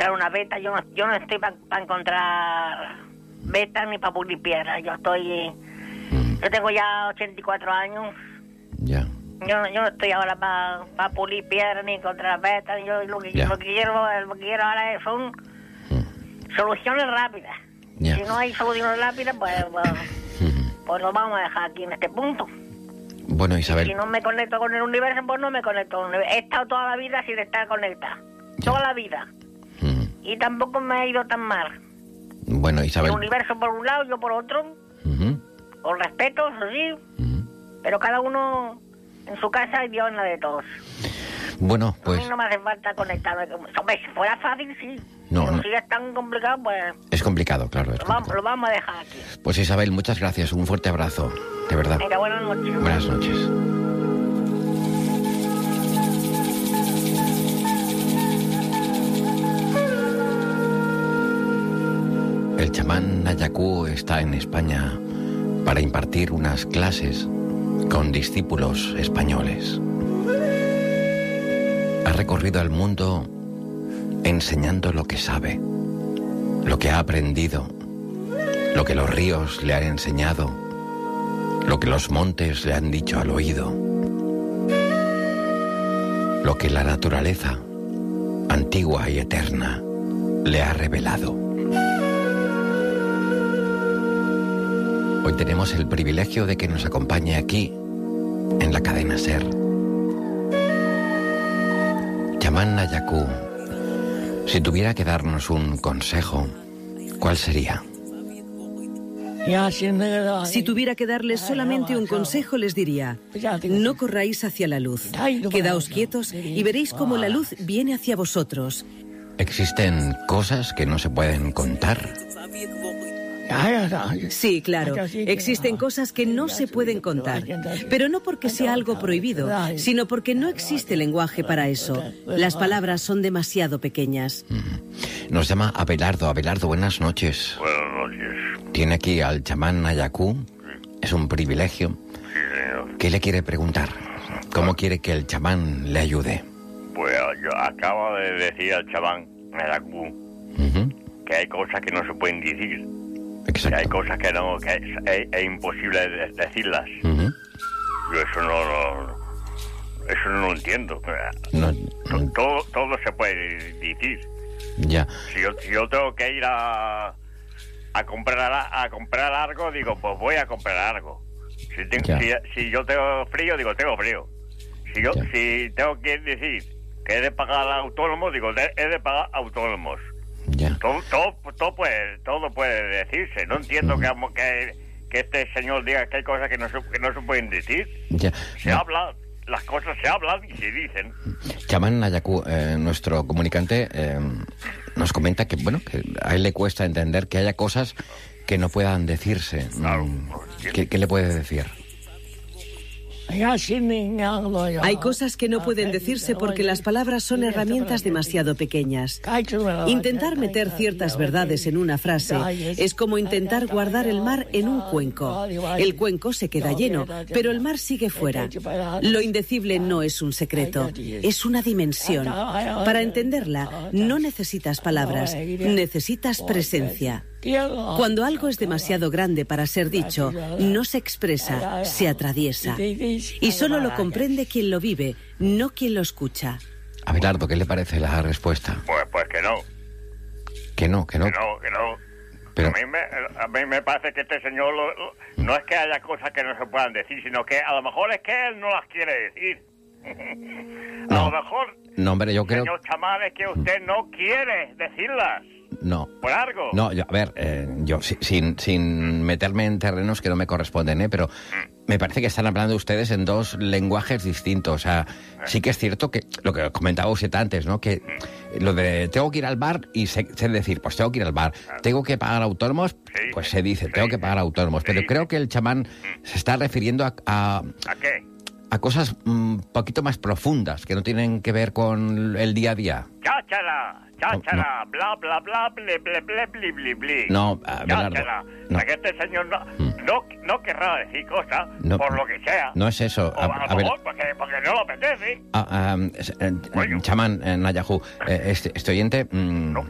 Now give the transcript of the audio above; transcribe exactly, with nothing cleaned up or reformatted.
encontrar una beta. Yo no, yo no estoy para pa encontrar beta ni para pulir piedra. Yo estoy... Mm. Yo tengo ya ochenta y cuatro años. Ya. Yo, yo no estoy ahora para pa pulir piedra ni encontrar beta. Yo lo que, lo que quiero lo que quiero ahora es, son mm. soluciones rápidas. Ya. Si no hay soluciones rápidas, pues, pues, mm. pues lo vamos a dejar aquí en este punto. Bueno, Isabel... Si no me conecto con el universo, pues no me conecto con el universo. He estado toda la vida sin estar conectada. Ya. Toda la vida. Mm. Y tampoco me ha ido tan mal. Bueno, Isabel... El universo por un lado, yo por otro. Uh-huh. Con respeto, eso sí. Uh-huh. Pero cada uno en su casa y Dios en la de todos. Bueno, pues... A mí no me hace falta conectarme. Hombre, si fuera fácil, sí. No, Pero no. si es tan complicado, pues... Es complicado, claro. Es lo, complicado. Vamos, lo vamos a dejar aquí. Pues Isabel, muchas gracias. Un fuerte abrazo. De verdad. Venga, buenas noches. Buenas noches. El chamán Nayakú está en España para impartir unas clases con discípulos españoles. Ha recorrido el mundo enseñando lo que sabe, lo que ha aprendido, lo que los ríos le han enseñado, lo que los montes le han dicho al oído, lo que la naturaleza, antigua y eterna, le ha revelado. Hoy tenemos el privilegio de que nos acompañe aquí, en la cadena SER. Chamán Nayakú, si tuviera que darnos un consejo, ¿cuál sería? Si tuviera que darles solamente un consejo, les diría: no corráis hacia la luz, quedaos quietos y veréis cómo la luz viene hacia vosotros. ¿Existen cosas que no se pueden contar? Sí, claro. Existen cosas que no se pueden contar, pero no porque sea algo prohibido, sino porque no existe lenguaje para eso. Las palabras son demasiado pequeñas. Nos llama Abelardo. Abelardo, buenas noches. Buenas noches. Tiene aquí al chamán Nayakú. Es un privilegio. Sí, señor. ¿Qué le quiere preguntar? ¿Cómo quiere que el chamán le ayude? Pues yo acabo de decir al chamán Nayakú uh-huh. que hay cosas que no se pueden decir. Exacto. Que hay cosas que no, que es, es, es imposible de, decirlas. Uh-huh. Yo eso no, no, eso no lo entiendo. No, no. Todo, todo se puede decir. Ya. Si yo, si yo tengo que ir a, a comprar a, a comprar algo, digo, pues voy a comprar algo. Si, tengo, si, si yo tengo frío, digo, tengo frío. Si yo, ya. si tengo que decir que he de pagar autónomos, digo, de, he de pagar autónomos. Ya. Todo, todo, todo, puede, todo puede decirse. No entiendo uh-huh. que, que este señor diga que hay cosas que no se, que no se pueden decir. Ya. Se ya. habla, las cosas se hablan y se dicen. Chamán Nayakú, eh, nuestro comunicante, eh, nos comenta que, bueno, que a él le cuesta entender que haya cosas que no puedan decirse. Claro. ¿Qué, qué le puede decir? Hay cosas que no pueden decirse porque las palabras son herramientas demasiado pequeñas. Intentar meter ciertas verdades en una frase es como intentar guardar el mar en un cuenco. El cuenco se queda lleno, pero el mar sigue fuera. Lo indecible no es un secreto, es una dimensión. Para entenderla, no necesitas palabras, necesitas presencia. Cuando algo es demasiado grande para ser dicho, no se expresa, se atraviesa. Y solo lo comprende quien lo vive, no quien lo escucha. Abelardo, ¿qué le parece la respuesta? Pues, pues que no. Que no, que no. Que no, que no. Pero... A, mí me, a mí me parece que este señor lo, lo, no es que haya cosas que no se puedan decir, sino que a lo mejor es que él no las quiere decir. A no, lo mejor, no, hombre, yo creo... señor chamán, es que usted no quiere decirlas. No. ¿Por algo? No, yo, a ver, eh, yo si, sin, sin meterme en terrenos que no me corresponden, ¿eh? Pero mm. me parece que están hablando ustedes en dos lenguajes distintos. O sea, eh. sí que es cierto que lo que comentaba usted antes, ¿no? Que mm. lo de tengo que ir al bar y sé, sé decir, pues tengo que ir al bar. Ah. Tengo que pagar autónomos, sí, pues se dice, sí, tengo que pagar autónomos. Sí, pero creo que el chamán mm. se está refiriendo a... ¿A, ¿A qué? A cosas un mm, poquito más profundas, que no tienen que ver con el día a día. ¡Cháchala! ¡Cháchala! No, no. Bla, bla, bla, ble, ble, ble, bli, bli, bli. No, Abelardo. No. Que este señor no, mm. no, no querrá decir cosas, no, por lo que sea. No es eso. O a, a lo mejor porque, porque no lo apetece. Ah, um, eh, chamán eh, Nayakú, eh, este, este oyente... Mm, no